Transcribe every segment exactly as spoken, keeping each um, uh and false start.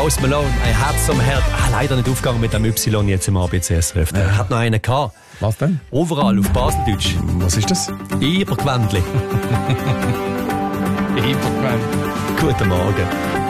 Post Malone, ein Herz am Herd. Ah, leider nicht aufgegangen mit dem Y jetzt im A B C S R F. Er hat noch einen gehabt. Was denn? Overall auf Baseldeutsch. Was ist das? Ibergewändli. Ibergewändli. Guten Morgen.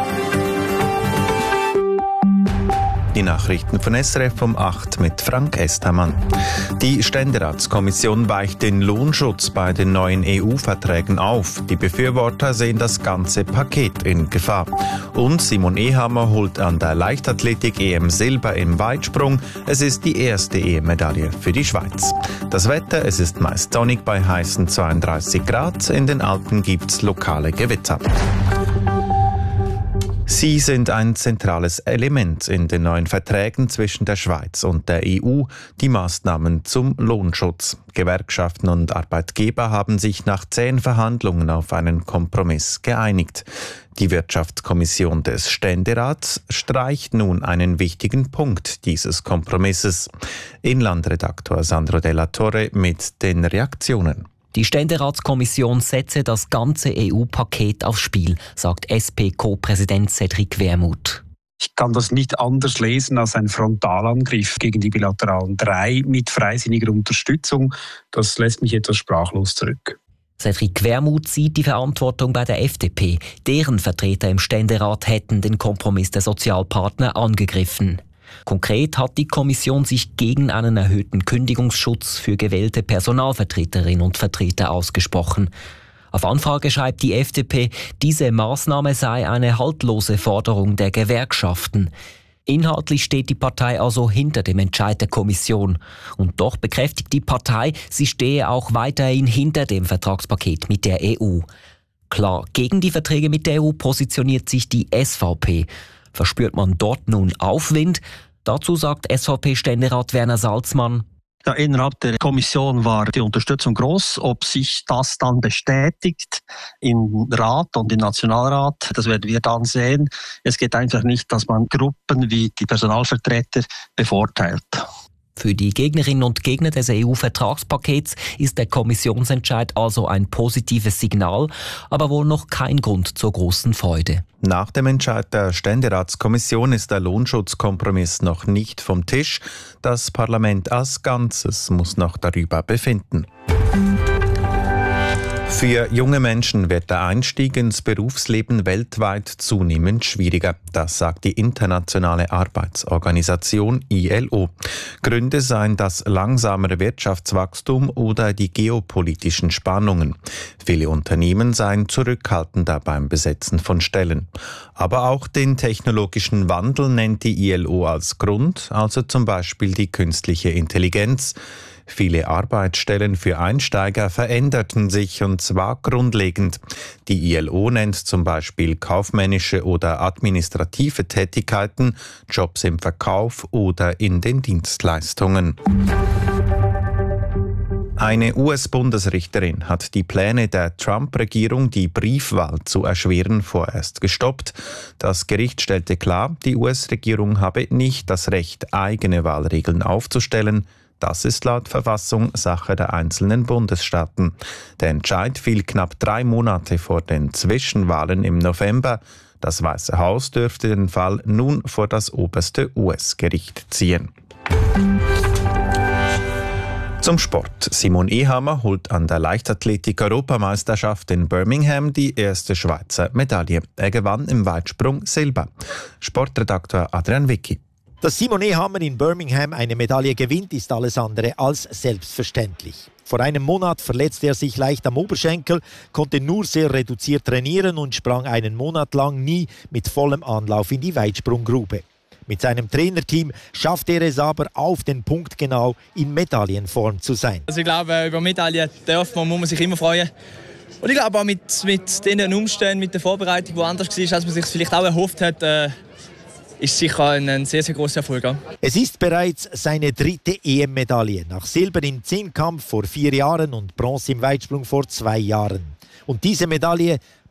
Die Nachrichten von S R F um acht mit Frank Estermann. Die Ständeratskommission weicht den Lohnschutz bei den neuen E U-Verträgen auf. Die Befürworter sehen das ganze Paket in Gefahr. Und Simon Ehammer holt an der Leichtathletik-E M Silber im Weitsprung. Es ist die erste E M-Medaille für die Schweiz. Das Wetter, es ist meist sonnig bei heißen zweiunddreißig Grad. In den Alpen gibt's lokale Gewitter. Sie sind ein zentrales Element in den neuen Verträgen zwischen der Schweiz und der E U, die Maßnahmen zum Lohnschutz. Gewerkschaften und Arbeitgeber haben sich nach zehn Verhandlungen auf einen Kompromiss geeinigt. Die Wirtschaftskommission des Ständerats streicht nun einen wichtigen Punkt dieses Kompromisses. Inlandredaktor Sandro Della Torre mit den Reaktionen. Die Ständeratskommission setze das ganze E U-Paket aufs Spiel, sagt S P-Co-Präsident Cedric Wermuth. Ich kann das nicht anders lesen als ein Frontalangriff gegen die bilateralen drei mit freisinniger Unterstützung. Das lässt mich etwas sprachlos zurück. Cedric Wermuth sieht die Verantwortung bei der F D P. Deren Vertreter im Ständerat hätten den Kompromiss der Sozialpartner angegriffen. Konkret hat die Kommission sich gegen einen erhöhten Kündigungsschutz für gewählte Personalvertreterinnen und Vertreter ausgesprochen. Auf Anfrage schreibt die F D P, diese Maßnahme sei eine haltlose Forderung der Gewerkschaften. Inhaltlich steht die Partei also hinter dem Entscheid der Kommission. Und doch bekräftigt die Partei, sie stehe auch weiterhin hinter dem Vertragspaket mit der E U. Klar, gegen die Verträge mit der E U positioniert sich die S V P. Verspürt man dort nun Aufwind? Dazu sagt S V P-Ständerat Werner Salzmann: Ja, innerhalb der Kommission war die Unterstützung groß. Ob sich das dann bestätigt im Rat und im Nationalrat, das werden wir dann sehen. Es geht einfach nicht, dass man Gruppen wie die Personalvertreter bevorteilt. Für die Gegnerinnen und Gegner des E U-Vertragspakets ist der Kommissionsentscheid also ein positives Signal, aber wohl noch kein Grund zur großen Freude. Nach dem Entscheid der Ständeratskommission ist der Lohnschutzkompromiss noch nicht vom Tisch. Das Parlament als Ganzes muss noch darüber befinden. Für junge Menschen wird der Einstieg ins Berufsleben weltweit zunehmend schwieriger. Das sagt die Internationale Arbeitsorganisation I L O. Gründe seien das langsamere Wirtschaftswachstum oder die geopolitischen Spannungen. Viele Unternehmen seien zurückhaltender beim Besetzen von Stellen. Aber auch den technologischen Wandel nennt die I L O als Grund, also zum Beispiel die künstliche Intelligenz. Viele Arbeitsstellen für Einsteiger veränderten sich, und zwar grundlegend. Die I L O nennt zum Beispiel kaufmännische oder administrative Tätigkeiten, Jobs im Verkauf oder in den Dienstleistungen. Eine U S-Bundesrichterin hat die Pläne der Trump-Regierung, die Briefwahl zu erschweren, vorerst gestoppt. Das Gericht stellte klar, die U S-Regierung habe nicht das Recht, eigene Wahlregeln aufzustellen. Das ist laut Verfassung Sache der einzelnen Bundesstaaten. Der Entscheid fiel knapp drei Monate vor den Zwischenwahlen im November. Das Weiße Haus dürfte den Fall nun vor das oberste U S-Gericht ziehen. Zum Sport. Simon Ehammer holt an der Leichtathletik-Europameisterschaft in Birmingham die erste Schweizer Medaille. Er gewann im Weitsprung Silber. Sportredakteur Adrian Wicki. Dass Simon Ehammer in Birmingham eine Medaille gewinnt, ist alles andere als selbstverständlich. Vor einem Monat verletzte er sich leicht am Oberschenkel, konnte nur sehr reduziert trainieren und sprang einen Monat lang nie mit vollem Anlauf in die Weitsprunggrube. Mit seinem Trainerteam schafft er es aber, auf den Punkt genau in Medaillenform zu sein. Also ich glaube, über Medaillen darf man, muss man sich immer freuen. Und ich glaube auch mit, mit den Umständen, mit der Vorbereitung, die anders war, als man sich vielleicht auch erhofft hat, äh, ist sicher ein, ein sehr, sehr grosser Erfolg. Ja. Es ist bereits seine dritte E M-Medaille. Nach Silber im Zehnkampf vor vier Jahren und Bronze im Weitsprung vor zwei Jahren. Und diese Medaille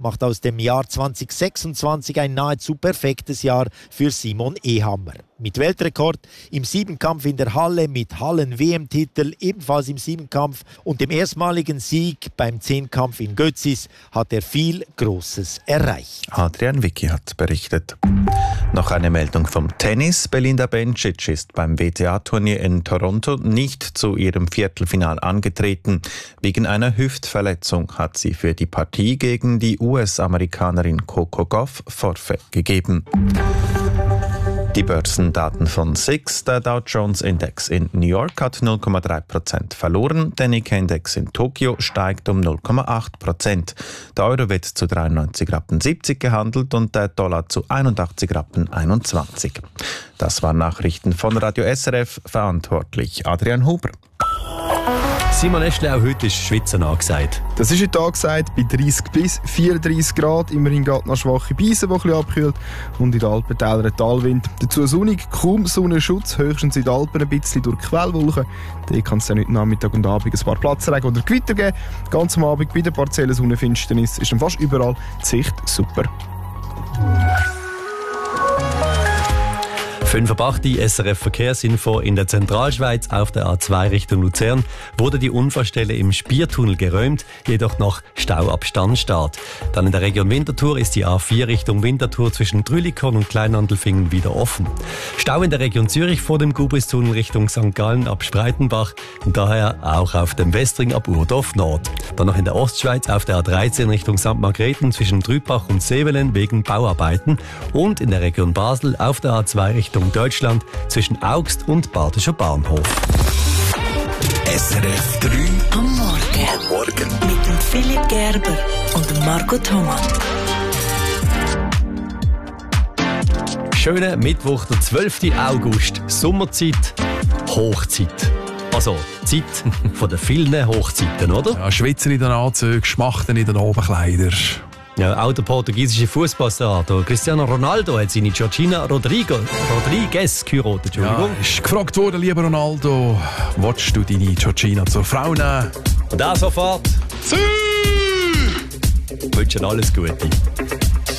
macht aus dem Jahr zwanzig sechsundzwanzig ein nahezu perfektes Jahr für Simon Ehammer. Mit Weltrekord im Siebenkampf in der Halle, mit Hallen-W M-Titel ebenfalls im Siebenkampf und dem erstmaligen Sieg beim Zehnkampf in Götzis hat er viel Großes erreicht. Adrian Wicki hat berichtet. Noch eine Meldung vom Tennis. Belinda Bencic ist beim W T A-Turnier in Toronto nicht zu ihrem Viertelfinal angetreten. Wegen einer Hüftverletzung hat sie für die Partie gegen die U S-Amerikanerin Coco Gauff Forfait gegeben. Die Börsendaten von S I X. Der Dow Jones Index in New York hat null Komma drei Prozent verloren. Der Nikkei-Index in Tokio steigt um null Komma acht Prozent. Der Euro wird zu dreiundneunzig Rappen siebzig gehandelt und der Dollar zu einundachtzig Rappen einundzwanzig. Das waren Nachrichten von Radio S R F, verantwortlich Adrian Huber. Simon Eschle, auch heute ist Schwitzen angesagt. Das ist heute angesagt bei dreißig bis vierunddreißig Grad. Immerhin geht noch schwache Beise, die ein bisschen abkühlt. Und in den Alpentälern ein Talwind. Dazu sonnig, kaum Sonnenschutz, höchstens in den Alpen ein bisschen durch Quellwolken. Da kann es dann heute Nachmittag und Abend ein paar Platzregen oder Gewitter geben. Ganz am Abend bei der partiellen Sonnenfinsternis ist dann fast überall die Sicht super. fünf Uhr acht, S R F Verkehrsinfo. In der Zentralschweiz auf der A zwei Richtung Luzern wurde die Unfallstelle im Spiertunnel geräumt, jedoch noch Stauabstand steht. Dann in der Region Winterthur ist die A vier Richtung Winterthur zwischen Trülikon und Kleinandelfingen wieder offen. Stau in der Region Zürich vor dem Gubristunnel Richtung Sankt Gallen ab Spreitenbach und daher auch auf dem Westring ab Urdorf Nord. Dann noch in der Ostschweiz auf der A dreizehn Richtung Sankt Margrethen zwischen Trübach und Sevelen wegen Bauarbeiten und in der Region Basel auf der A zwei Richtung Deutschland zwischen Augst und Badischer Bahnhof. S R F drei am Morgen. Am Morgen. Mit dem Philipp Gerber und dem Marco Thomas. Schöner Mittwoch, der zwölften August. Sommerzeit, Hochzeit. Also, Zeit von den vielen Hochzeiten, oder? Ja, Schweizer in den Anzügen, Schmachten in den Oberkleidern. Ja, auch der portugiesische Fußballstar Cristiano Ronaldo hat seine Georgina Rodrigo, Rodriguez geheiratet. Entschuldigung. Ja, ist gefragt worden, lieber Ronaldo, willst du deine Georgina zur Frau nehmen? Und auch sofort. Sie! Ich wünsche alles Gute.